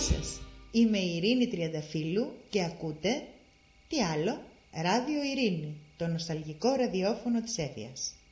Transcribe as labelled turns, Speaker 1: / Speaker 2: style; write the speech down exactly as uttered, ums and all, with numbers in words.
Speaker 1: σας, είμαι η Ειρήνη Τριανταφύλλου και ακούτε, τι άλλο, Ράδιο Ειρήνη, το νοσταλγικό ραδιόφωνο της Έφειας.